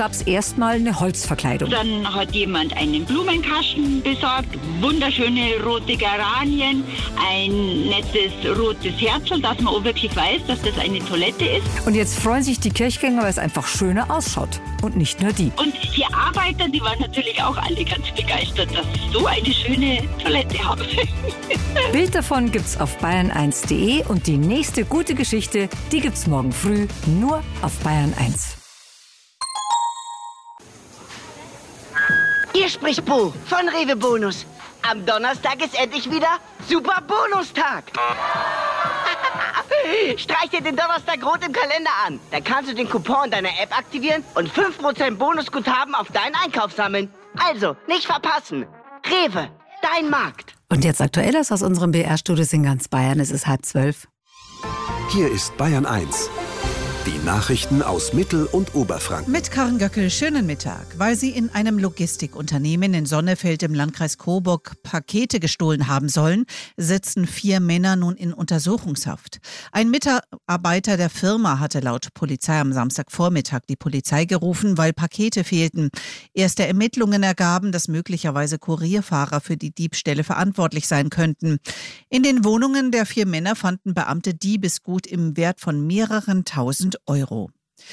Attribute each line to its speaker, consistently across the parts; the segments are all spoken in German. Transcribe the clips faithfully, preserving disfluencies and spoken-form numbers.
Speaker 1: gab es erstmal eine Holzverkleidung.
Speaker 2: Dann hat jemand einen Blumenkasten besorgt, wunderschöne rote Geranien, ein nettes rotes Herzl, dass man auch wirklich weiß, dass das eine Toilette ist.
Speaker 1: Und jetzt freuen sich die Kirchgänger, weil es einfach schöner ausschaut. Und nicht nur die.
Speaker 2: Und die Arbeiter, die waren natürlich auch alle ganz begeistert, dass sie so eine schöne Toilette haben.
Speaker 1: Bild davon gibt's auf bayern eins punkt de und die nächste gute Geschichte, die gibt's morgen früh nur auf Bayern eins.
Speaker 3: Hier spricht Bo von Rewe Bonus. Am Donnerstag ist endlich wieder Super Bonustag. Streich dir den Donnerstag rot im Kalender an. Da kannst du den Coupon deiner App aktivieren und fünf Prozent Bonusguthaben auf deinen Einkauf sammeln. Also, nicht verpassen. Rewe, dein Markt.
Speaker 1: Und jetzt Aktuelles aus unserem B R-Studios in ganz Bayern. Es ist halb zwölf.
Speaker 4: Hier ist Bayern eins. Die Nachrichten aus Mittel- und Oberfranken.
Speaker 5: Mit Karin Göckel, schönen Mittag. Weil sie in einem Logistikunternehmen in Sonnefeld im Landkreis Coburg Pakete gestohlen haben sollen, sitzen vier Männer nun in Untersuchungshaft. Ein Mitarbeiter der Firma hatte laut Polizei am Samstagvormittag die Polizei gerufen, weil Pakete fehlten. Erste Ermittlungen ergaben, dass möglicherweise Kurierfahrer für die Diebstähle verantwortlich sein könnten. In den Wohnungen der vier Männer fanden Beamte Diebesgut im Wert von mehreren tausend Euro.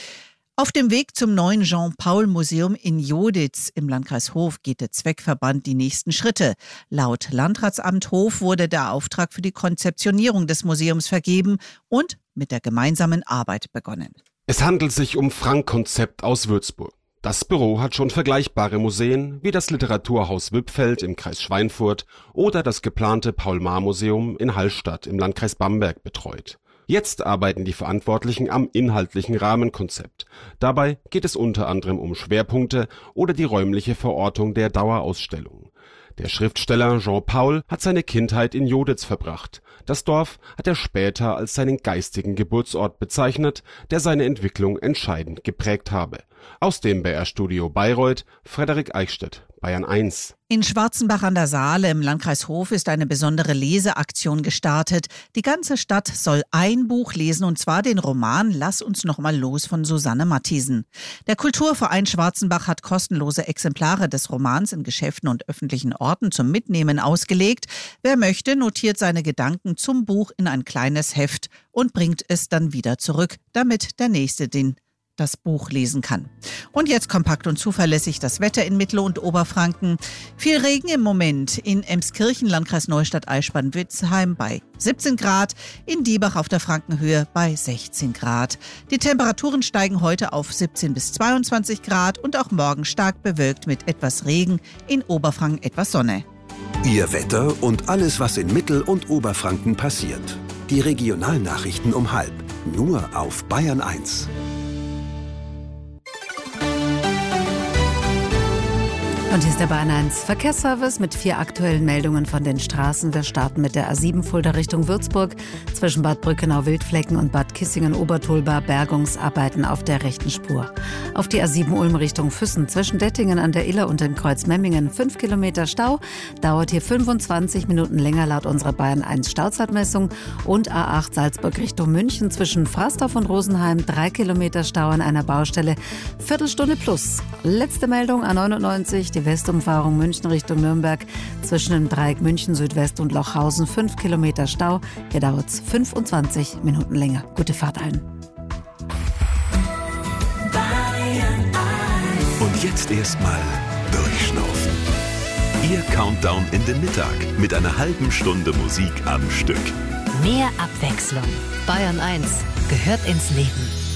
Speaker 5: Auf dem Weg zum neuen Jean-Paul-Museum in Joditz im Landkreis Hof geht der Zweckverband die nächsten Schritte. Laut Landratsamt Hof wurde der Auftrag für die Konzeptionierung des Museums vergeben und mit der gemeinsamen Arbeit begonnen.
Speaker 6: Es handelt sich um Frank-Konzept aus Würzburg. Das Büro hat schon vergleichbare Museen wie das Literaturhaus Wippfeld im Kreis Schweinfurt oder das geplante Paul-Maar-Museum in Hallstatt im Landkreis Bamberg betreut. Jetzt arbeiten die Verantwortlichen am inhaltlichen Rahmenkonzept. Dabei geht es unter anderem um Schwerpunkte oder die räumliche Verortung der Dauerausstellung. Der Schriftsteller Jean Paul hat seine Kindheit in Joditz verbracht. Das Dorf hat er später als seinen geistigen Geburtsort bezeichnet, der seine Entwicklung entscheidend geprägt habe. Aus dem B R-Studio Bayreuth, Frederik Eichstädt, Bayern eins.
Speaker 5: In Schwarzenbach an der Saale im Landkreis Hof ist eine besondere Leseaktion gestartet. Die ganze Stadt soll ein Buch lesen, und zwar den Roman Lass uns noch mal los von Susanne Mathiesen. Der Kulturverein Schwarzenbach hat kostenlose Exemplare des Romans in Geschäften und öffentlichen Orten zum Mitnehmen ausgelegt. Wer möchte, notiert seine Gedanken zum Buch in ein kleines Heft und bringt es dann wieder zurück, damit der Nächste den das Buch lesen kann. Und jetzt kompakt und zuverlässig das Wetter in Mittel- und Oberfranken. Viel Regen im Moment in Emskirchen, Landkreis Neustadt-Eichspann-Witzheim bei siebzehn Grad, in Diebach auf der Frankenhöhe bei sechzehn Grad. Die Temperaturen steigen heute auf siebzehn bis zweiundzwanzig Grad und auch morgen stark bewölkt mit etwas Regen, in Oberfranken etwas Sonne.
Speaker 4: Ihr Wetter und alles, was in Mittel- und Oberfranken passiert. Die Regionalnachrichten um halb. Nur auf Bayern eins.
Speaker 1: Und hier ist der Bayern eins Verkehrsservice mit vier aktuellen Meldungen von den Straßen. Wir starten mit der A sieben Fulda Richtung Würzburg. Zwischen Bad Brückenau-Wildflecken und Bad Kissingen-Obertolba Bergungsarbeiten auf der rechten Spur. Auf die A sieben Ulm Richtung Füssen zwischen Dettingen an der Iller und dem Kreuz Memmingen fünf Kilometer Stau. Dauert hier fünfundzwanzig Minuten länger laut unserer Bayern eins Stauzeitmessung. Und A acht Salzburg Richtung München zwischen Frasdorf und Rosenheim drei Kilometer Stau an einer Baustelle. Viertelstunde plus. Letzte Meldung A neunundneunzig. Die Westumfahrung München Richtung Nürnberg zwischen dem Dreieck München Südwest und Lochhausen fünf Kilometer Stau. Hier dauert es fünfundzwanzig Minuten länger. Gute Fahrt allen.
Speaker 4: Und jetzt erstmal durchschnaufen. Ihr Countdown in den Mittag mit einer halben Stunde Musik am Stück.
Speaker 7: Mehr Abwechslung. Bayern eins gehört ins Leben.